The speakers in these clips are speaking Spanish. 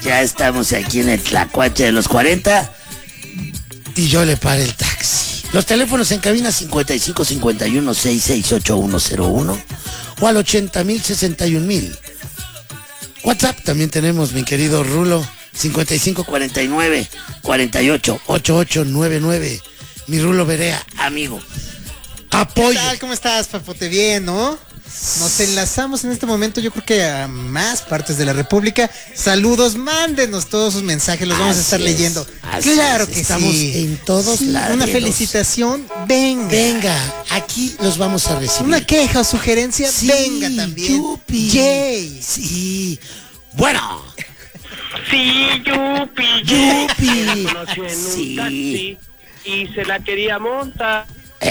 Ya estamos aquí en el Tlacuache de los 40 y yo le paré el taxi. Los teléfonos en cabina 55 51 66 8101 o al 80,000 61,000. WhatsApp también tenemos, mi querido Rulo, 55 49 48 8899. Mi Rulo Berea, amigo. Apoyo. ¿Qué tal? ¿Cómo estás, Papote? Bien, ¿no? Nos enlazamos en este momento, yo creo que a más partes de la República. Saludos, mándenos todos sus mensajes, los vamos a estar leyendo. Claro que estamos sí. en todos lados. Una felicitación, venga. Venga, aquí los vamos a recibir. Una queja o sugerencia, Sí, venga también. Yupi. Yay. Sí. Bueno. Sí, Yupi. Yupi. Conoció en un Sí. taxi y se la quería montar.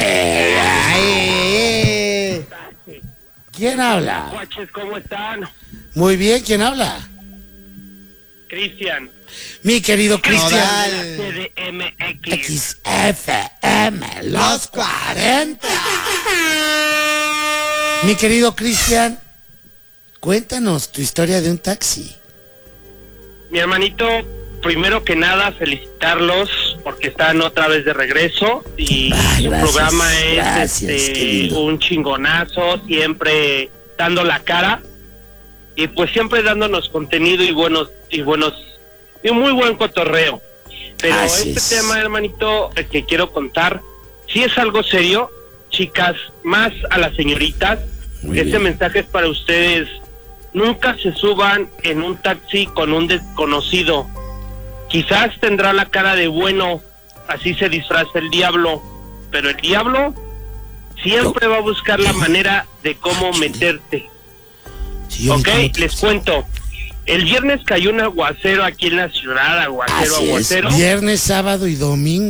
¿Quién habla? Guaches, ¿cómo están? Muy bien, ¿quién habla? Cristian. Mi querido Cristian. Nodal. CDMX. XFM, los 40. Mi querido Cristian, cuéntanos tu historia de un taxi. Mi hermanito, primero que nada, felicitarlos porque están otra vez de regreso y su Gracias, programa es gracias, qué lindo. un chingonazo, siempre dando la cara y pues siempre dándonos contenido y muy buen cotorreo. Pero Así este es. tema, hermanito, el que quiero contar, sí es algo serio, chicas, más a las señoritas. Muy Este bien. mensaje es para ustedes. Nunca se suban en un taxi con un desconocido. Quizás tendrá la cara de bueno, así se disfraza el diablo, pero el diablo siempre va a buscar la manera de cómo meterte. Sí, Ok, ahorita les cuento. El viernes cayó un aguacero aquí en la ciudad, Así es. aguacero. Viernes, sábado y domingo.